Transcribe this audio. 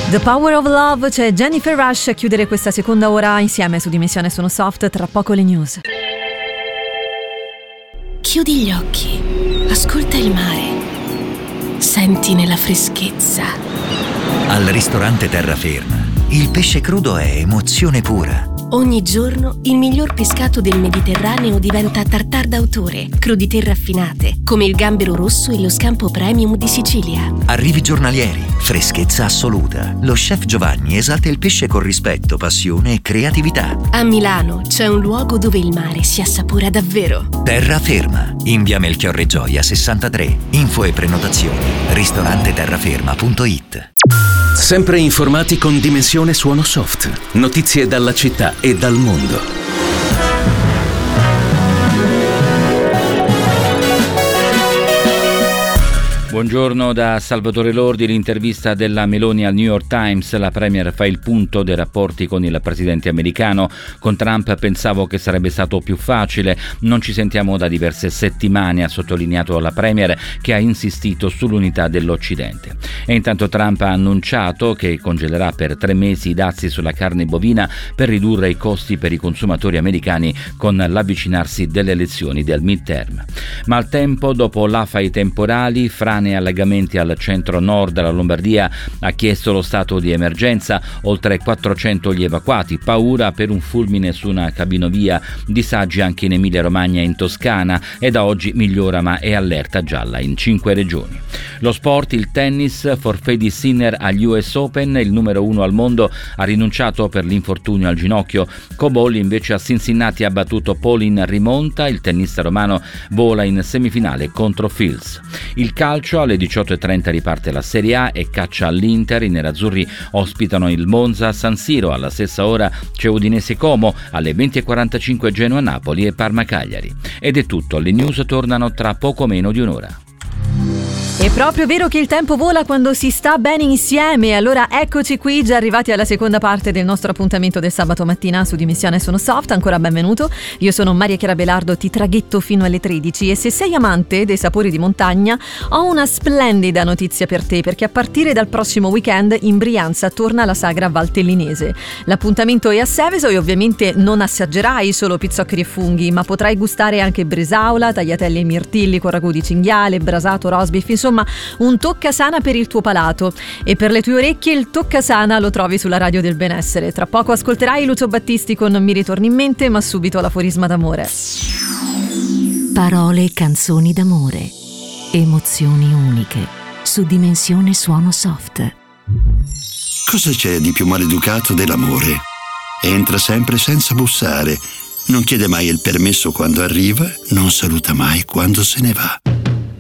The Power of Love, c'è Jennifer Rush a chiudere questa seconda ora insieme su Dimensione Suono Soft, tra poco le news. Chiudi gli occhi, ascolta il mare, senti nella freschezza. Al ristorante Terraferma, il pesce crudo è emozione pura. Ogni giorno il miglior pescato del Mediterraneo diventa tartare d'autore, crudité raffinate, come il gambero rosso e lo scampo premium di Sicilia. Arrivi giornalieri, freschezza assoluta. Lo chef Giovanni esalta il pesce con rispetto, passione e creatività. A Milano c'è un luogo dove il mare si assapora davvero. Terraferma, in via Melchiorre Gioia 63. Info e prenotazioni ristoranteterraferma.it. Sempre informati con Dimensione Suono Soft. Notizie dalla città e dal mondo. Buongiorno da Salvatore Lordi, l'intervista della Meloni al New York Times. La Premier fa il punto dei rapporti con il presidente americano. Con Trump pensavo che sarebbe stato più facile, non ci sentiamo da diverse settimane, ha sottolineato la Premier, che ha insistito sull'unità dell'Occidente. E intanto Trump ha annunciato che congelerà per 3 mesi i dazi sulla carne bovina per ridurre i costi per i consumatori americani con l'avvicinarsi delle elezioni del midterm. Maltempo dopo l'afa ai temporali, frane e allagamenti al centro-nord della Lombardia, ha chiesto lo stato di emergenza, oltre 400 gli evacuati, paura per un fulmine su una cabinovia, disagi anche in Emilia-Romagna e in Toscana, e da oggi migliora ma è allerta gialla in 5 regioni. Lo sport, il tennis, forfait di Sinner agli US Open, il numero 1 al mondo ha rinunciato per l'infortunio al ginocchio. Cobolli invece a Cincinnati ha battuto Paul in rimonta, il tennista romano vola in semifinale contro Fields. Il calcio, alle 18:30 riparte la Serie A e caccia all'Inter. I nerazzurri ospitano il Monza a San Siro, alla stessa ora c'è Udinese Como, alle 20:45 Genoa Napoli e Parma Cagliari. Ed è tutto, le news tornano tra poco meno di un'ora. È proprio vero che il tempo vola quando si sta bene insieme. Allora eccoci qui, già arrivati alla seconda parte del nostro appuntamento del sabato mattina su Dimensione Sono Soft. Ancora benvenuto, io sono Maria Chiara Belardo, ti traghetto fino alle 13 e se sei amante dei sapori di montagna ho una splendida notizia per te, perché a partire dal prossimo weekend in Brianza torna la sagra valtellinese. L'appuntamento è a Seveso e ovviamente non assaggerai solo pizzoccheri e funghi, ma potrai gustare anche bresaola, tagliatelle e mirtilli con ragù di cinghiale, brasato, rosbif, insomma un toccasana per il tuo palato e per le tue orecchie. Il toccasana lo trovi sulla radio del benessere. Tra poco ascolterai Lucio Battisti con Mi ritorni in mente, ma subito l'aforisma d'amore. Parole e canzoni d'amore, emozioni uniche su Dimensione Suono Soft. Cosa c'è di più maleducato dell'amore? Entra sempre senza bussare, non chiede mai il permesso quando arriva, non saluta mai quando se ne va.